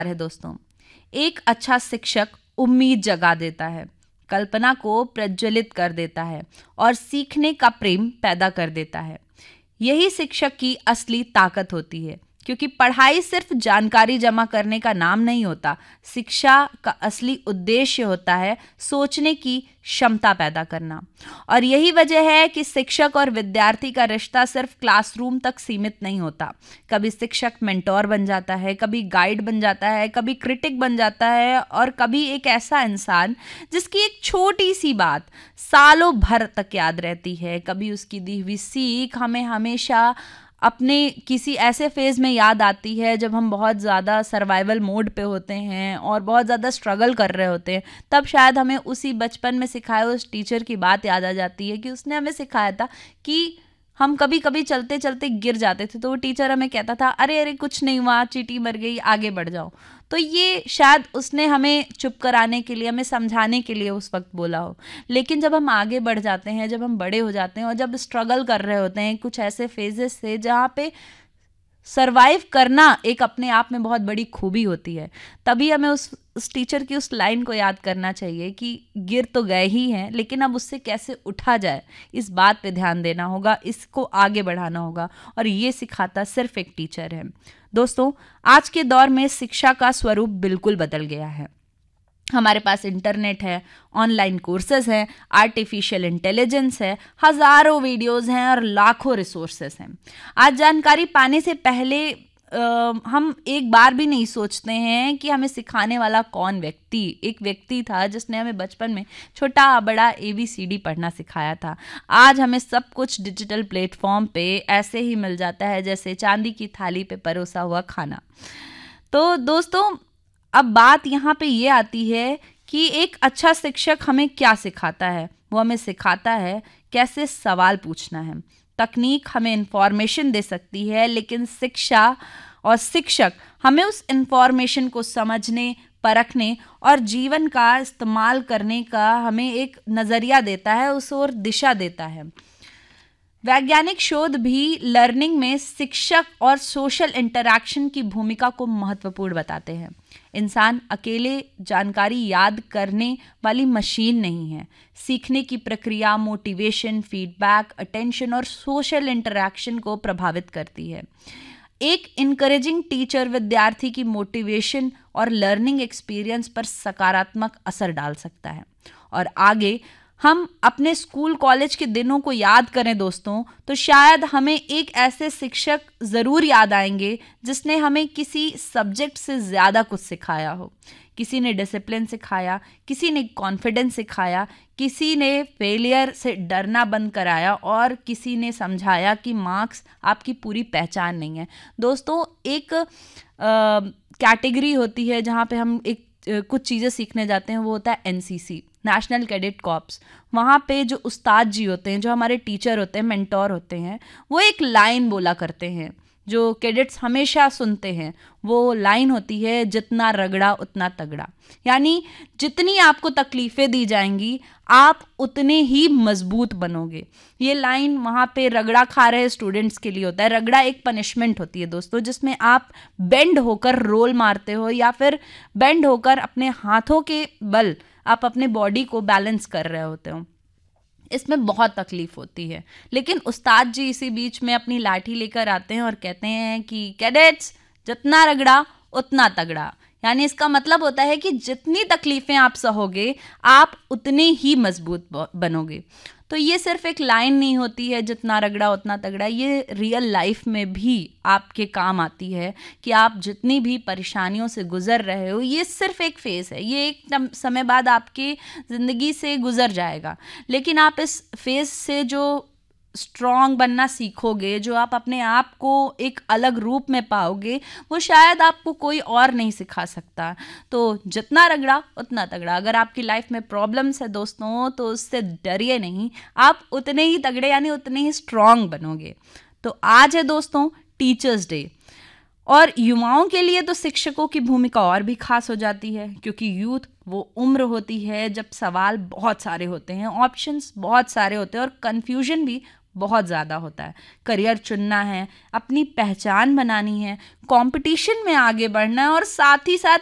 है दोस्तों। एक अच्छा शिक्षक उम्मीद जगा देता है, कल्पना को प्रज्वलित कर देता है और सीखने का प्रेम पैदा कर देता है। यही शिक्षक की असली ताकत होती है, क्योंकि पढ़ाई सिर्फ जानकारी जमा करने का नाम नहीं होता। शिक्षा का असली उद्देश्य होता है सोचने की क्षमता पैदा करना। और यही वजह है कि शिक्षक और विद्यार्थी का रिश्ता सिर्फ क्लासरूम तक सीमित नहीं होता। कभी शिक्षक मेंटोर बन जाता है, कभी गाइड बन जाता है, कभी क्रिटिक बन जाता है, और कभी एक ऐसा इंसान जिसकी एक छोटी सी बात सालों भर तक याद रहती है। कभी उसकी दी हुई सीख हमें हमेशा अपने किसी ऐसे फेज़ में याद आती है जब हम बहुत ज़्यादा सर्वाइवल मोड पे होते हैं और बहुत ज़्यादा स्ट्रगल कर रहे होते हैं। तब शायद हमें उसी बचपन में सिखाए उस टीचर की बात याद आ जाती है कि उसने हमें सिखाया था कि हम कभी कभी चलते चलते गिर जाते थे, तो वो टीचर हमें कहता था अरे अरे कुछ नहीं हुआ, चींटी मर गई, आगे बढ़ जाओ। तो ये शायद उसने हमें चुप कराने के लिए, हमें समझाने के लिए उस वक्त बोला हो। लेकिन जब हम आगे बढ़ जाते हैं, जब हम बड़े हो जाते हैं और जब स्ट्रगल कर रहे होते हैं कुछ ऐसे फेजेस से जहाँ पे सरवाइव करना एक अपने आप में बहुत बड़ी खूबी होती है, तभी हमें उस टीचर की उस लाइन को याद करना चाहिए कि गिर तो गए ही हैं, लेकिन अब उससे कैसे उठा जाए इस बात पे ध्यान देना होगा, इसको आगे बढ़ाना होगा। और ये सिखाता सिर्फ एक टीचर है। दोस्तों, आज के दौर में शिक्षा का स्वरूप बिल्कुल बदल गया है। हमारे पास इंटरनेट है, ऑनलाइन कोर्सेज हैं, आर्टिफिशियल इंटेलिजेंस है, हज़ारों वीडियोस हैं और लाखों रिसोर्सेज हैं। आज जानकारी पाने से पहले हम एक बार भी नहीं सोचते हैं कि हमें सिखाने वाला कौन एक व्यक्ति था जिसने हमें बचपन में छोटा बड़ा ABCD पढ़ना सिखाया था। आज हमें सब कुछ डिजिटल प्लेटफॉर्म पे ऐसे ही मिल जाता है जैसे चांदी की थाली पे परोसा हुआ खाना। तो दोस्तों, अब बात यहाँ पे ये आती है कि एक अच्छा शिक्षक हमें क्या सिखाता है। वो हमें सिखाता है कैसे सवाल पूछना है। तकनीक हमें इंफॉर्मेशन दे सकती है, लेकिन शिक्षा और शिक्षक हमें उस इंफॉर्मेशन को समझने, परखने और जीवन का इस्तेमाल करने का हमें एक नज़रिया देता है, उस ओर दिशा देता है। वैज्ञानिक शोध भी लर्निंग में शिक्षक और सोशल इंटरैक्शन की भूमिका को महत्वपूर्ण बताते हैं। इंसान अकेले जानकारी याद करने वाली मशीन नहीं है। सीखने की प्रक्रिया मोटिवेशन, फीडबैक, अटेंशन और सोशल इंटरैक्शन को प्रभावित करती है। एक इनकरेजिंग टीचर विद्यार्थी की मोटिवेशन और लर्निंग एक्सपीरियंस पर सकारात्मक असर डाल सकता है। और आगे हम अपने स्कूल कॉलेज के दिनों को याद करें दोस्तों, तो शायद हमें एक ऐसे शिक्षक ज़रूर याद आएंगे जिसने हमें किसी सब्जेक्ट से ज़्यादा कुछ सिखाया हो। किसी ने डिसिप्लिन सिखाया, किसी ने कॉन्फिडेंस सिखाया, किसी ने फेलियर से डरना बंद कराया और किसी ने समझाया कि मार्क्स आपकी पूरी पहचान नहीं है। दोस्तों, एक कैटेगरी होती है जहाँ पे हम कुछ चीज़ें सीखने जाते हैं, वो होता है NCC, नेशनल कैडेट कॉर्प्स। वहाँ पे जो उस्ताद जी होते हैं, जो हमारे टीचर होते हैं, मेंटोर होते हैं, वो एक लाइन बोला करते हैं जो कैडेट्स हमेशा सुनते हैं। वो लाइन होती है, जितना रगड़ा उतना तगड़ा। यानी जितनी आपको तकलीफ़ें दी जाएंगी आप उतने ही मजबूत बनोगे। ये लाइन वहाँ पे रगड़ा खा रहे स्टूडेंट्स के लिए होता है। रगड़ा एक पनिशमेंट होती है दोस्तों, जिसमें आप बेंड होकर रोल मारते हो या फिर बेंड होकर अपने हाथों के बल आप अपने बॉडी को बैलेंस कर रहे होते हो। इसमें बहुत तकलीफ होती है, लेकिन उस्ताद जी इसी बीच में अपनी लाठी लेकर आते हैं और कहते हैं कि कैडेट्स, जितना रगड़ा उतना तगड़ा। यानी इसका मतलब होता है कि जितनी तकलीफ़ें आप सहोगे आप उतने ही मजबूत बनोगे। तो ये सिर्फ एक लाइन नहीं होती है, जितना रगड़ा उतना तगड़ा। ये रियल लाइफ में भी आपके काम आती है कि आप जितनी भी परेशानियों से गुजर रहे हो, ये सिर्फ एक फेज़ है, ये एक समय बाद आपकी ज़िंदगी से गुजर जाएगा। लेकिन आप इस फेज़ से जो स्ट्रॉन्ग बनना सीखोगे, जो आप अपने आप को एक अलग रूप में पाओगे, वो शायद आपको कोई और नहीं सिखा सकता। तो जितना रगड़ा उतना तगड़ा। अगर आपकी लाइफ में प्रॉब्लम्स है दोस्तों, तो उससे डरिए नहीं, आप उतने ही तगड़े यानी उतने ही स्ट्रॉन्ग बनोगे। तो आज है दोस्तों टीचर्स डे, और युवाओं के लिए तो शिक्षकों की भूमिका और भी खास हो जाती है, क्योंकि यूथ वो उम्र होती है जब सवाल बहुत सारे होते हैं, ऑप्शंस बहुत सारे होते हैं और कन्फ्यूजन भी बहुत ज़्यादा होता है। करियर चुनना है, अपनी पहचान बनानी है, कंपटीशन में आगे बढ़ना है और साथ ही साथ